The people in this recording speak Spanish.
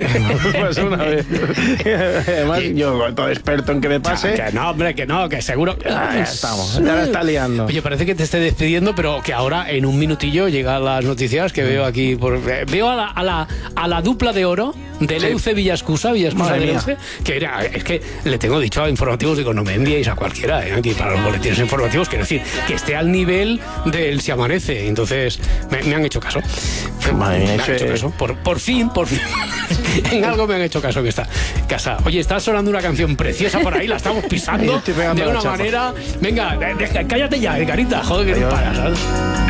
pasó una vez. Además, yo, todo experto en que me pase. Que no, hombre, que seguro. Ya estamos, ya la está liando. Oye, parece que te esté despidiendo, pero que ahora en un minutillo llegan las noticias que veo aquí. Veo a la dupla de oro de Leuce Villascusa de Leuce, que es que le tengo dicho a informativos, digo, no me enviéis a cualquiera aquí para los boletines informativos, quiero decir, que esté al nivel del Si Amanece. Entonces, me han hecho caso. Madre mía, me han hecho caso. Por fin. En algo me han hecho caso que está casa. Oye, está sonando una canción preciosa por ahí, la estamos pisando de una manera. Venga, cállate ya, Edgarita, joder, que no paras, ¿sabes?